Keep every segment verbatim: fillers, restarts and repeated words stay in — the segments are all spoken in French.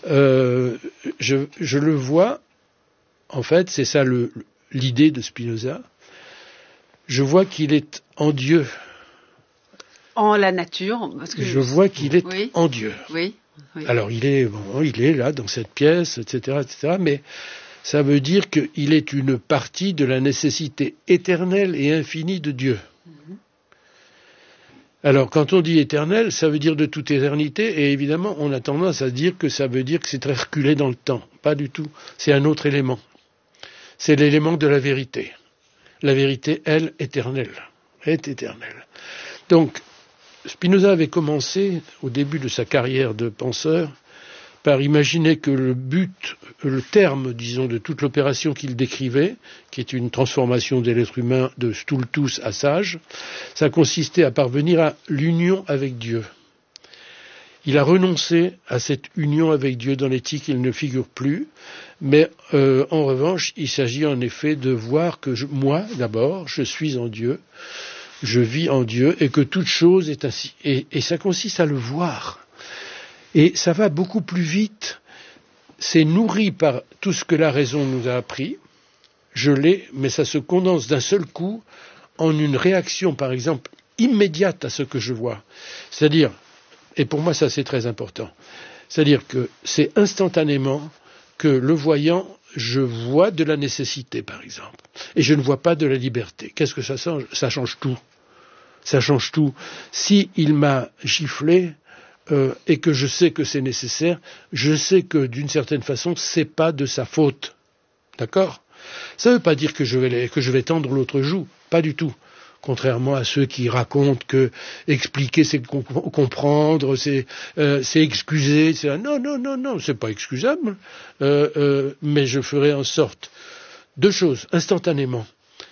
euh, je, je le vois, en fait, c'est ça le, l'idée de Spinoza, je vois qu'il est en Dieu. En la nature parce que Je vois qu'il est oui. en Dieu. Oui. Oui. Alors il est, bon, il est là, dans cette pièce, et cetera, et cetera, mais ça veut dire qu'il est une partie de la nécessité éternelle et infinie de Dieu. Mm-hmm. Alors, quand on dit éternel, ça veut dire de toute éternité, et évidemment, on a tendance à dire que ça veut dire que c'est très reculé dans le temps. Pas du tout. C'est un autre élément. C'est l'élément de la vérité. La vérité, elle, éternelle, est éternelle. Donc, Spinoza avait commencé, au début de sa carrière de penseur, par imaginer que le but, le terme, disons, de toute l'opération qu'il décrivait, qui est une transformation de l'être humain de stultus à sage, ça consistait à parvenir à l'union avec Dieu. Il a renoncé à cette union avec Dieu dans l'éthique, il ne figure plus, mais euh, en revanche, il s'agit en effet de voir que je, moi, d'abord, je suis en Dieu, je vis en Dieu, et que toute chose est ainsi. Et, et ça consiste à le voir. Et ça va beaucoup plus vite, c'est nourri par tout ce que la raison nous a appris, je l'ai, mais ça se condense d'un seul coup en une réaction, par exemple, immédiate à ce que je vois. C'est-à-dire, et pour moi ça c'est très important, c'est-à-dire que c'est instantanément que le voyant, je vois de la nécessité, par exemple, et je ne vois pas de la liberté. Qu'est-ce que ça change ? Ça change tout. Ça change tout. Si il m'a giflé, Euh, et que je sais que c'est nécessaire, je sais que d'une certaine façon, c'est pas de sa faute. D'accord ? Ça ne veut pas dire que je vais, que je vais tendre l'autre joue, pas du tout. Contrairement à ceux qui racontent que expliquer c'est comprendre, c'est, euh, c'est excuser, c'est non, non, non, non, c'est pas excusable. Euh, euh, mais je ferai en sorte deux choses instantanément.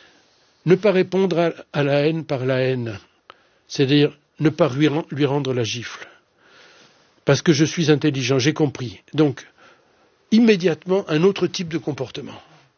Ne pas répondre à, à la haine par la haine, c'est-à-dire ne pas lui, lui rendre la gifle. Parce que je suis intelligent, j'ai compris. Donc, immédiatement, un autre type de comportement.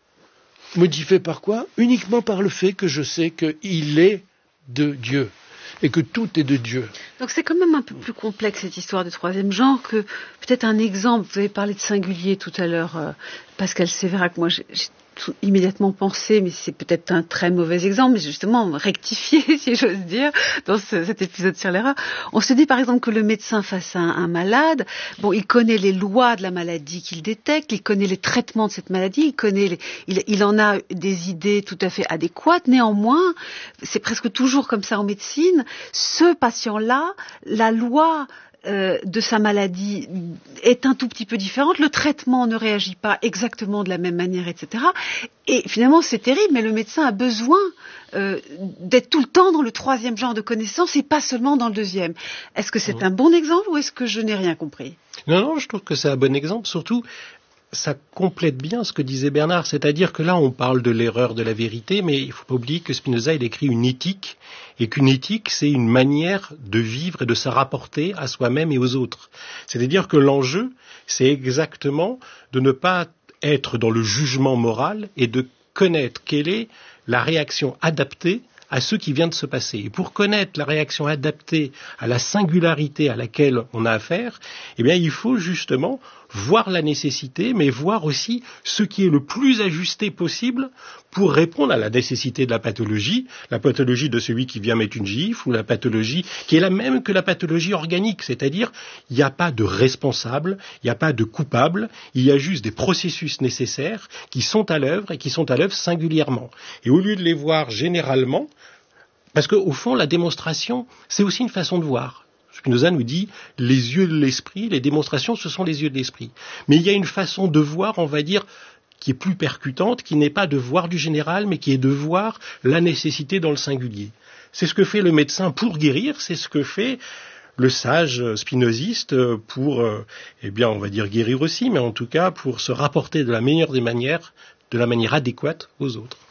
Modifié par quoi ? Uniquement par le fait que je sais qu'il est de Dieu et que tout est de Dieu. Donc c'est quand même un peu plus complexe cette histoire du troisième genre que peut-être un exemple. Vous avez parlé de singulier tout à l'heure, euh, Pascal Sévérac. Moi, j'ai, j'ai tout immédiatement pensé, mais c'est peut-être un très mauvais exemple, mais justement rectifier, si j'ose dire, dans ce, cet épisode sur l'erreur. On se dit par exemple que le médecin face à un, un malade, bon, il connaît les lois de la maladie qu'il détecte, il connaît les traitements de cette maladie, il connaît, les, il, il en a des idées tout à fait adéquates. Néanmoins, c'est presque toujours comme ça en médecine. Ce patient-là, la loi Euh, de sa maladie est un tout petit peu différente, le traitement ne réagit pas exactement de la même manière, et cetera. Et finalement, c'est terrible, mais le médecin a besoin euh, d'être tout le temps dans le troisième genre de connaissance et pas seulement dans le deuxième. Est-ce que c'est mmh. un bon exemple ou est-ce que je n'ai rien compris ? Non, non, je trouve que c'est un bon exemple, surtout ça complète bien ce que disait Bernard, c'est-à-dire que là on parle de l'erreur de la vérité, mais il ne faut pas oublier que Spinoza il écrit une éthique, et qu'une éthique c'est une manière de vivre et de se rapporter à soi-même et aux autres. C'est-à-dire que l'enjeu c'est exactement de ne pas être dans le jugement moral et de connaître quelle est la réaction adaptée à ce qui vient de se passer. Et pour connaître la réaction adaptée à la singularité à laquelle on a affaire, eh bien, il faut justement voir la nécessité, mais voir aussi ce qui est le plus ajusté possible pour répondre à la nécessité de la pathologie, la pathologie de celui qui vient mettre une gifle, ou la pathologie qui est la même que la pathologie organique, c'est-à-dire il n'y a pas de responsable, il n'y a pas de coupable, il y a juste des processus nécessaires qui sont à l'œuvre et qui sont à l'œuvre singulièrement. Et au lieu de les voir généralement, parce qu'au fond, la démonstration, c'est aussi une façon de voir. Spinoza nous dit, les yeux de l'esprit, les démonstrations, ce sont les yeux de l'esprit. Mais il y a une façon de voir, on va dire, qui est plus percutante, qui n'est pas de voir du général, mais qui est de voir la nécessité dans le singulier. C'est ce que fait le médecin pour guérir, c'est ce que fait le sage spinoziste pour, euh, eh bien, on va dire guérir aussi, mais en tout cas pour se rapporter de la meilleure des manières, de la manière adéquate aux autres.